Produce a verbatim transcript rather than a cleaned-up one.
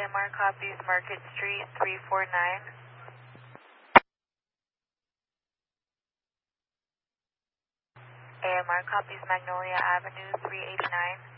M R copies Market Street three four nine. A M R copies Magnolia Avenue three eighty-nine.